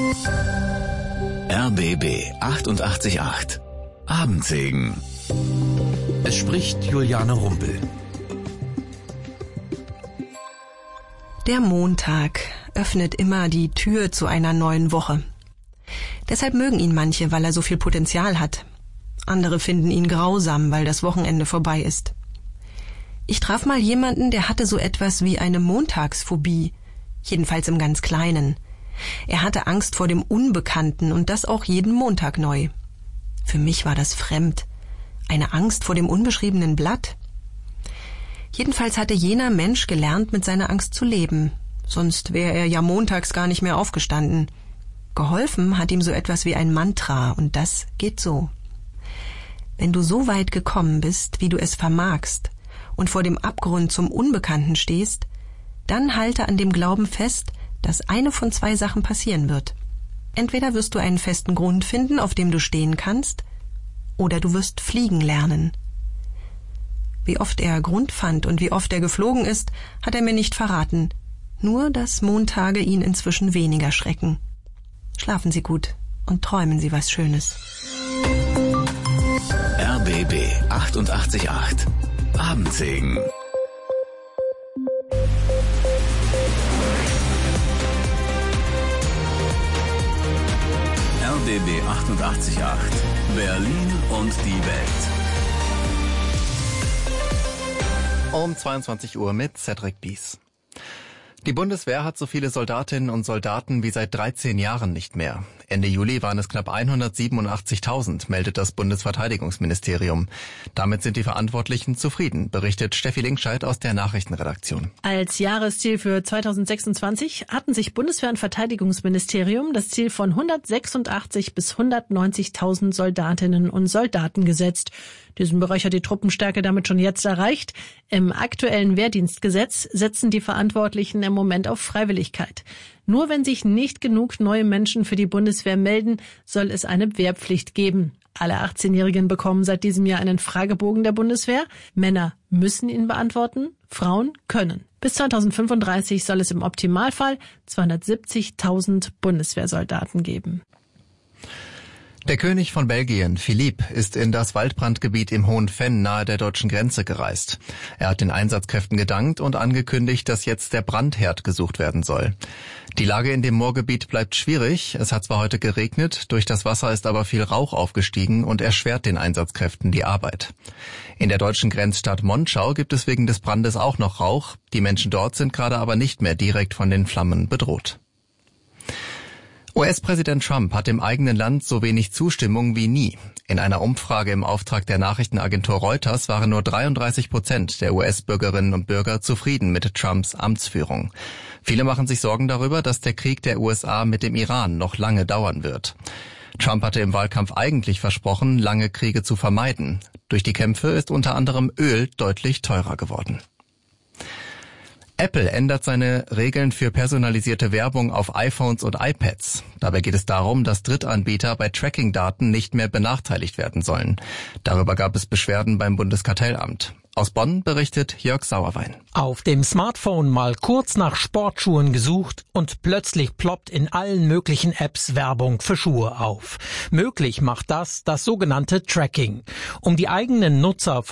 RBB 88.8 Abendsegen. Es spricht Juliane Rumpel. Der Montag öffnet immer die Tür zu einer neuen Woche. Deshalb mögen ihn manche, weil er so viel Potenzial hat. Andere finden ihn grausam, weil das Wochenende vorbei ist. Ich traf mal jemanden, der hatte so etwas wie eine Montagsphobie, jedenfalls im ganz Kleinen. Er hatte Angst vor dem Unbekannten und das auch jeden Montag neu. Für mich war das fremd. Eine Angst vor dem unbeschriebenen Blatt. Jedenfalls hatte jener Mensch gelernt, mit seiner Angst zu leben. Sonst wäre er ja montags gar nicht mehr aufgestanden. Geholfen hat ihm so etwas wie ein Mantra, und das geht so. Wenn du so weit gekommen bist, wie du es vermagst, und vor dem Abgrund zum Unbekannten stehst, dann halte an dem Glauben fest, dass eine von zwei Sachen passieren wird. Entweder wirst du einen festen Grund finden, auf dem du stehen kannst, oder du wirst fliegen lernen. Wie oft er Grund fand und wie oft er geflogen ist, hat er mir nicht verraten. Nur, dass Montage ihn inzwischen weniger schrecken. Schlafen Sie gut und träumen Sie was Schönes. RBB 88.8 Abendsegen. RBB 88.8 Berlin und die Welt. Um 22 Uhr mit Cedric Bies. Die Bundeswehr hat so viele Soldatinnen und Soldaten wie seit 13 Jahren nicht mehr. Ende Juli waren es knapp 187.000, meldet das Bundesverteidigungsministerium. Damit sind die Verantwortlichen zufrieden, berichtet Steffi Linkscheid aus der Nachrichtenredaktion. Als Jahresziel für 2026 hatten sich Bundeswehr und Verteidigungsministerium das Ziel von 186 bis 190.000 Soldatinnen und Soldaten gesetzt. Diesen Bereich hat die Truppenstärke damit schon jetzt erreicht. Im aktuellen Wehrdienstgesetz setzen die Verantwortlichen im Moment auf Freiwilligkeit. Nur wenn sich nicht genug neue Menschen für die Bundeswehr melden, soll es eine Wehrpflicht geben. Alle 18-Jährigen bekommen seit diesem Jahr einen Fragebogen der Bundeswehr. Männer müssen ihn beantworten, Frauen können. Bis 2035 soll es im Optimalfall 270.000 Bundeswehrsoldaten geben. Der König von Belgien, Philippe, ist in das Waldbrandgebiet im Hohen Venn nahe der deutschen Grenze gereist. Er hat den Einsatzkräften gedankt und angekündigt, dass jetzt der Brandherd gesucht werden soll. Die Lage in dem Moorgebiet bleibt schwierig. Es hat zwar heute geregnet, durch das Wasser ist aber viel Rauch aufgestiegen und erschwert den Einsatzkräften die Arbeit. In der deutschen Grenzstadt Monschau gibt es wegen des Brandes auch noch Rauch. Die Menschen dort sind gerade aber nicht mehr direkt von den Flammen bedroht. US-Präsident Trump hat im eigenen Land so wenig Zustimmung wie nie. In einer Umfrage im Auftrag der Nachrichtenagentur Reuters waren nur 33% der US-Bürgerinnen und Bürger zufrieden mit Trumps Amtsführung. Viele machen sich Sorgen darüber, dass der Krieg der USA mit dem Iran noch lange dauern wird. Trump hatte im Wahlkampf eigentlich versprochen, lange Kriege zu vermeiden. Durch die Kämpfe ist unter anderem Öl deutlich teurer geworden. Apple ändert seine Regeln für personalisierte Werbung auf iPhones und iPads. Dabei geht es darum, dass Drittanbieter bei Tracking-Daten nicht mehr benachteiligt werden sollen. Darüber gab es Beschwerden beim Bundeskartellamt. Aus Bonn berichtet Jörg Sauerwein. Auf dem Smartphone mal kurz nach Sportschuhen gesucht und plötzlich ploppt in allen möglichen Apps Werbung für Schuhe auf. Möglich macht das sogenannte Tracking. Um die eigenen Nutzer